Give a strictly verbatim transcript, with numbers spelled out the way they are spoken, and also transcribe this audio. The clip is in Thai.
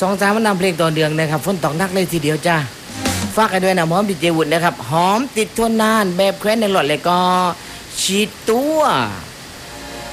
องสามมันนำเพลงต่อเดืองนะครับฝนตกหนักเลยทีเดียวจ้าฝากกันด้วยนะหอมดีเจวุฒินะครับหอมติดทนนานแบบแคว้นในหลอดเลยก็ฉีดตัว